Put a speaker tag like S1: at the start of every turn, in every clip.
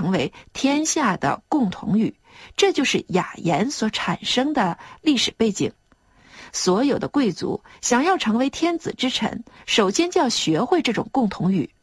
S1: 成为天下的共同语，这就是雅言所产生的历史背景。所有的贵族想要成为天子之臣，首先就要学会这种共同语。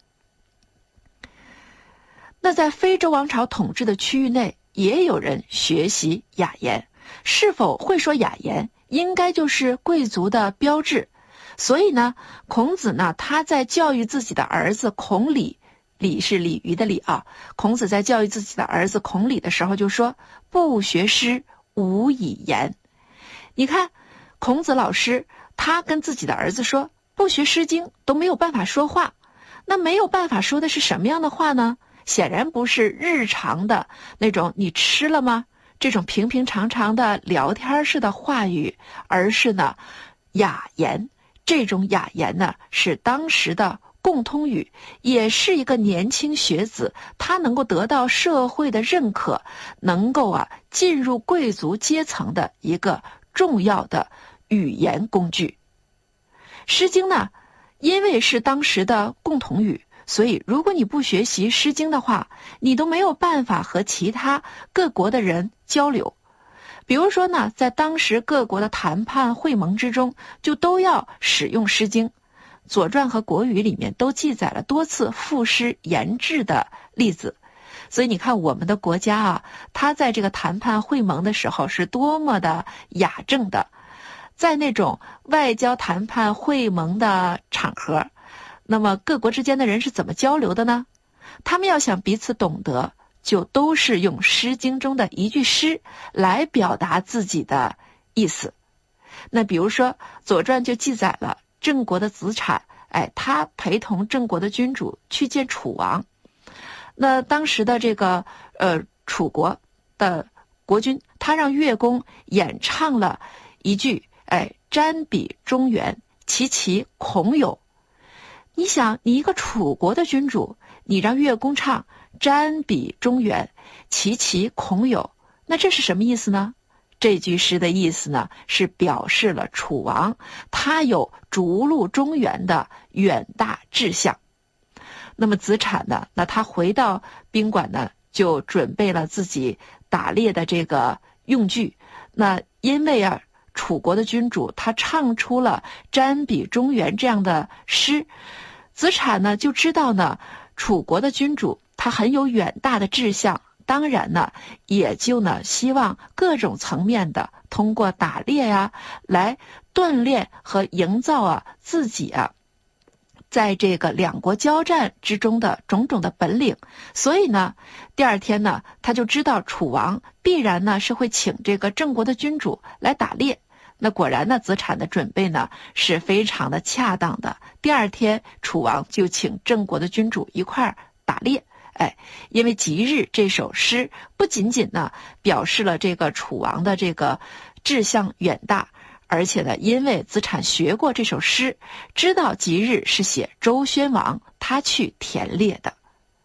S1: 那在非洲王朝统治的区域内，也有人学习雅言，是否会说雅言，应该就是贵族的标志。所以呢，孔子呢，他在教育自己的儿子孔鲤，鲤是鲤鱼的鲤啊。孔子在教育自己的儿子孔鲤的时候就说：“不学诗，无以言。”你看，孔子老师他跟自己的儿子说，不学诗经都没有办法说话。那没有办法说的是什么样的话呢？显然不是日常的那种你吃了吗这种平平常常的聊天式的话语，而是呢雅言。这种雅言呢是当时的共通语，也是一个年轻学子他能够得到社会的认可，能够进入贵族阶层的一个重要的语言工具。诗经呢，因为是当时的共同语，所以如果你不学习诗经的话，你都没有办法和其他各国的人交流。比如说呢，在当时各国的谈判会盟之中，就都要使用诗经。左传和国语里面都记载了多次赋诗言志的例子。所以你看我们的国家它在这个谈判会盟的时候是多么的雅正的。在那种外交谈判会盟的场合，那么各国之间的人是怎么交流的呢？他们要想彼此懂得，就都是用诗经中的一句诗来表达自己的意思。那比如说左传就记载了郑国的子产，他陪同郑国的君主去见楚王。那当时的这个楚国的国君，他让乐工演唱了一句瞻彼中原，其其孔有。你想，你一个楚国的君主，你让乐工唱瞻彼中原，其其孔有，那这是什么意思呢？这句诗的意思呢，是表示了楚王他有逐鹿中原的远大志向。那么子产呢，那他回到宾馆呢，就准备了自己打猎的这个用具。那因为楚国的君主他唱出了瞻彼中原这样的诗，子产呢就知道呢，楚国的君主他很有远大的志向，当然呢也就呢希望各种层面的通过打猎来锻炼和营造自己在这个两国交战之中的种种的本领。所以呢第二天呢，他就知道楚王必然呢是会请这个郑国的君主来打猎。那果然呢，子产的准备呢是非常的恰当的。第二天楚王就请郑国的君主一块儿打猎。因为吉日这首诗不仅仅呢表示了这个楚王的这个志向远大，而且呢因为子产学过这首诗，知道吉日是写周宣王他去田猎的。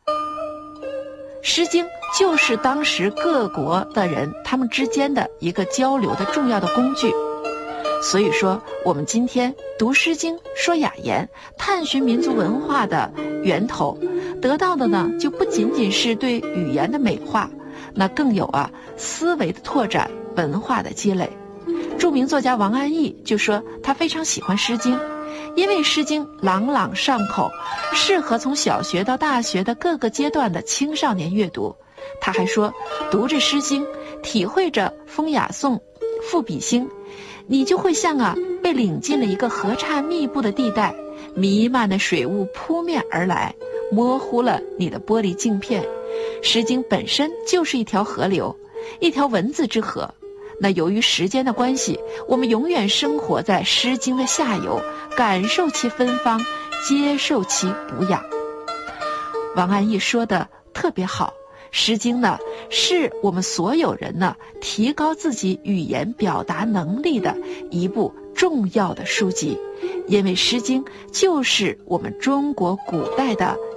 S1: 诗经就是当时各国的人他们之间的一个交流的重要的工具。所以说我们今天读诗经说雅言，探寻民族文化的源头，得到的呢就不仅仅是对语言的美化，那更有思维的拓展，文化的积累。著名作家王安忆就说他非常喜欢诗经，因为诗经朗朗上口，适合从小学到大学的各个阶段的青少年阅读。他还说，读着诗经，体会着风雅颂、赋比兴，你就会像被领进了一个河岔密布的地带，弥漫的水雾扑面而来，模糊了你的玻璃镜片。诗经本身就是一条河流，一条文字之河。那由于时间的关系，我们永远生活在诗经的下游，感受其芬芳，接受其补养。王安忆说的特别好，诗经呢是我们所有人呢提高自己语言表达能力的一部重要的书籍，因为诗经就是我们中国古代的